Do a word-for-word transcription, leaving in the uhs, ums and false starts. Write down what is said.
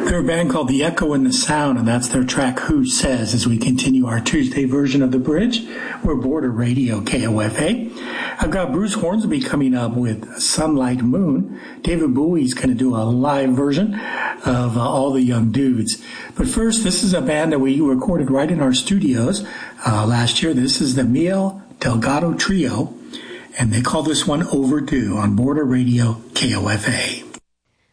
They're a band called The Echo and the Sound, and that's their track Who Says, as we continue our Tuesday version of The Bridge. We're Border Radio, K O F A. I've got Bruce Hornsby coming up with Sunlight Moon. David Bowie's going to do a live version of uh, All the Young Dudes. But first, this is a band that we recorded right in our studios uh, last year. This is the Miel Delgado Trio, and they call this one Overdue on Border Radio, K O F A.